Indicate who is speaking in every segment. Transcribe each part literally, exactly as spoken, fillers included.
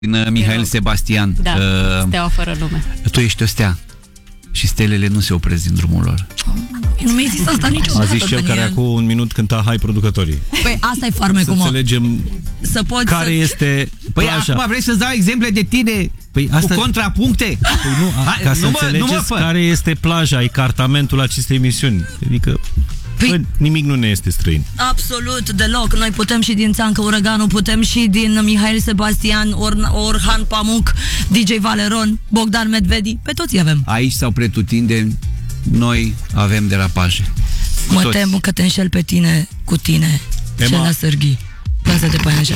Speaker 1: din Mihail Sebastian.
Speaker 2: Da, uh, Steaua fără lume.
Speaker 1: Tu ești o stea și stelele nu se opresc din drumul lor.
Speaker 3: Nu mi-ai zis asta niciodată.
Speaker 4: A zis cel care acum un minut cânta Hai producătorii.
Speaker 3: Păi asta e farmecul,
Speaker 4: mă. Să
Speaker 3: mă.
Speaker 4: înțelegem
Speaker 3: să poți
Speaker 4: care
Speaker 3: să...
Speaker 4: este
Speaker 1: Păi
Speaker 4: plaja.
Speaker 1: acum vrei să-ți dau exemple de tine
Speaker 4: păi asta...
Speaker 1: cu contrapuncte?
Speaker 4: Păi nu, a, ca să
Speaker 1: nu mă,
Speaker 4: înțelegeți
Speaker 1: nu mă
Speaker 4: care este plaja, ecartamentul acestei emisiuni. Adică păi... Bă, nimic nu ne este străin.
Speaker 3: Absolut, deloc. Noi putem și din Țancă Urăganu, putem și din Mihail Sebastian, Or Orhan Pamuk, D J Valeron, Bogdan Medvedi, pe toți avem.
Speaker 1: Aici sau pretutindeni, noi avem derapaje. Cu
Speaker 3: mă
Speaker 1: toți.
Speaker 3: tem că te înșel pe tine, cu tine, Cena Sârghi. Lasă de păianjean.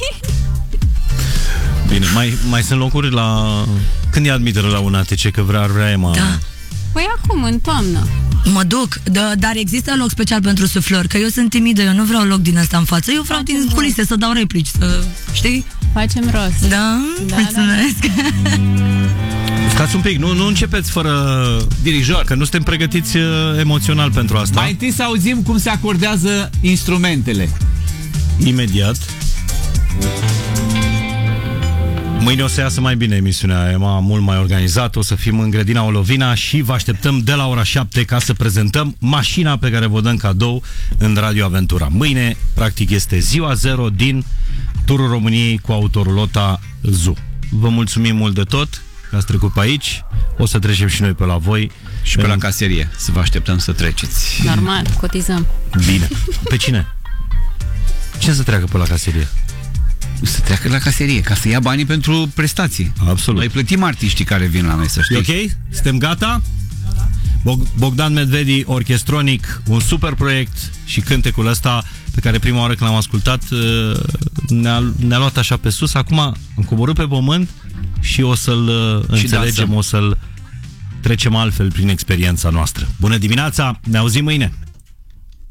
Speaker 4: Bine, mai, mai sunt locuri la... Când e admitere la un A T C, că vrea, vrea Ema...
Speaker 3: Da.
Speaker 2: Păi acum, în toamnă.
Speaker 3: Mă duc, da, dar există loc special pentru suflări, că eu sunt timidă, eu nu vreau loc din ăsta în față, eu vreau
Speaker 2: Facem
Speaker 3: din culise rost. Să dau replici, să, știi?
Speaker 2: Facem rost.
Speaker 3: Da?
Speaker 2: Da,
Speaker 3: mulțumesc.
Speaker 2: Da.
Speaker 4: Stați un pic, nu, nu începeți fără dirijor, că nu suntem pregătiți emoțional pentru asta.
Speaker 1: Mai întâi să auzim cum se acordează instrumentele.
Speaker 4: Imediat. Mâine o să iasă mai bine emisiunea, Ema, mult mai organizat, o să fim în grădina Olovina și vă așteptăm de la ora șapte ca să prezentăm mașina pe care vă dăm cadou în Radio Aventura. Mâine, practic, este ziua zero din Turul României cu autorul Lota Zu. Vă mulțumim mult de tot că ați trecut pe aici, o să trecem și noi pe la voi.
Speaker 1: Și pe în... la caserie, să vă așteptăm să treceți.
Speaker 2: Normal, cotizăm.
Speaker 4: Bine. Pe cine? Cine să treacă pe la caserie?
Speaker 1: Să treacă la caserie, ca să ia banii pentru prestații.
Speaker 4: Absolut.
Speaker 1: Noi plătim artiștii care vin la noi, să știi.
Speaker 4: E ok? Suntem gata? Bogdan Medvedi, Orchestronic, un super proiect și cântecul ăsta pe care prima oară când l-am ascultat ne-a, ne-a luat așa pe sus. Acum am coborât pe pământ și o să-l înțelegem, o să-l trecem altfel prin experiența noastră. Bună dimineața, ne auzim mâine!